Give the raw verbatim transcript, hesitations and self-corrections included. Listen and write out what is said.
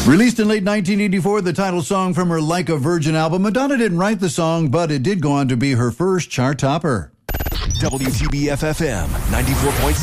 Released in late nineteen eighty-four, the title song from her Like a Virgin album, Madonna didn't write the song, but it did go on to be her first chart topper. W T B F F M ninety-four point six.